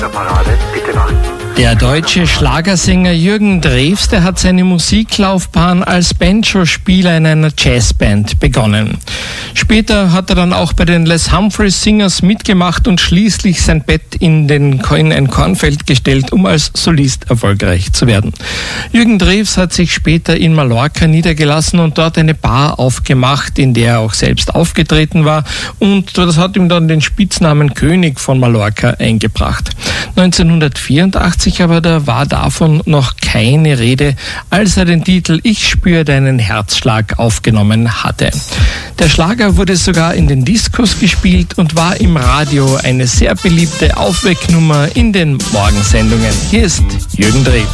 Parade, bitte warten. Der deutsche Schlagersänger Jürgen Drews, der hat seine Musiklaufbahn als Banjo-Spieler in einer Jazzband begonnen. Später hat er dann auch bei den Les Humphreys Singers mitgemacht und schließlich sein Bett in ein Kornfeld gestellt, um als Solist erfolgreich zu werden. Jürgen Drews hat sich später in Mallorca niedergelassen und dort eine Bar aufgemacht, in der er auch selbst aufgetreten war, und das hat ihm dann den Spitznamen König von Mallorca eingebracht. 1984 aber da war davon noch keine Rede, als er den Titel Ich spür deinen Herzschlag aufgenommen hatte. Der Schlager wurde sogar in den Diskos gespielt und war im Radio eine sehr beliebte Aufwecknummer in den Morgensendungen. Hier ist Jürgen Drews.